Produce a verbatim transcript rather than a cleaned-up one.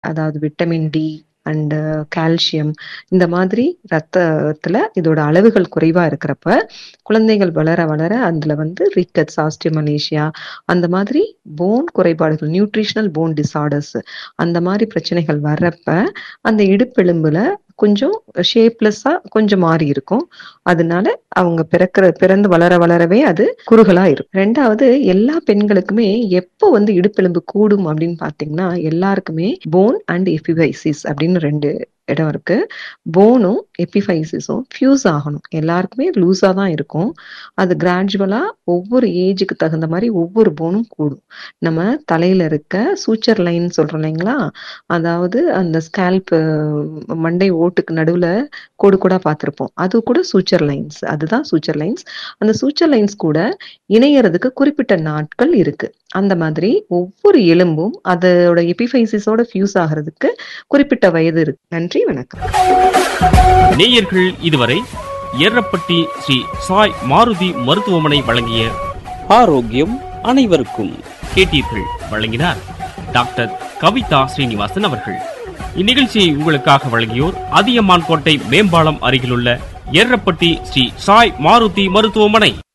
அதாவது vitamin D and calcium இந்த மாதிரி ரத்தத்துல இதோட அளவுகள் குறைவா இருக்கிறப்ப குழந்தைகள் வளர வளர அதுல வந்து ரிக்கட்ஸ், ஆஸ்டியோமலேசியா அந்த மாதிரி போன் குறைபாடுகள், நியூட்ரிஷனல் போன் டிசார்டர்ஸ் அந்த மாதிரி பிரச்சனைகள் வர்றப்ப அந்த இடுப்பெலும்புல கொஞ்சம் ஷேப்லெஸ்ஸா கொஞ்சம் மாறி இருக்கும். அதனால அவங்க பிறக்கிற பிறந்து வளர வளரவே அது குறுகலா இருக்கும். ரெண்டாவது, எல்லா பெண்களுக்குமே எப்போ வந்து இடுப்பெலும்பு கூடும் அப்படின்னு பாத்தீங்கன்னா, எல்லாருக்குமே போன் அண்ட் எபிபைசிஸ் அப்படின்னு ரெண்டு இடம் இருக்கு. போனும் எபிபைசிஸும் ஃபியூஸ் ஆகணும். எல்லாருக்குமே லூஸா தான் இருக்கும். அது கிராஜுவலா ஒவ்வொரு ஏஜுக்கு தகுந்த மாதிரி ஒவ்வொரு போனும் கூடும். நம்ம தலையில இருக்க சூச்சர் லைன் சொல்றோம் இல்லைங்களா, அதாவது அந்த ஸ்கேல்ப் மண்டை ஓட்டுக்கு நடுவுல கோடு கூட பார்த்திருப்போம். அது கூட சூச்சர் லைன்ஸ். அதுதான் சூச்சர் லைன்ஸ். அந்த சூச்சர் லைன்ஸ் கூட இணையறதுக்கு குறிப்பிட்ட நாட்கள் இருக்கு. அந்த மாதிரி ஒவ்வொரு எலும்பும் அதோட எபிபைசிஸோட ஃபியூஸ் ஆகிறதுக்கு குறிப்பிட்ட வயது இருக்கு. நன்றி, வணக்கம். நேயர்கள் இதுவரை ஏரப்பட்டி ஸ்ரீ சாய் மாருதி மருத்துவமனை வழங்கிய ஆரோக்கியம் அனைவருக்கும் கேட்டீர்கள். வழங்கினார் டாக்டர் கவிதா ஸ்ரீனிவாசன் அவர்கள். இந்நிகழ்ச்சியை உங்களுக்காக வழங்கியோர் அதியமான் கோட்டை மேம்பாலம் அருகிலுள்ள ஏரப்பட்டி ஸ்ரீ சாய் மாருதி மருத்துவமனை.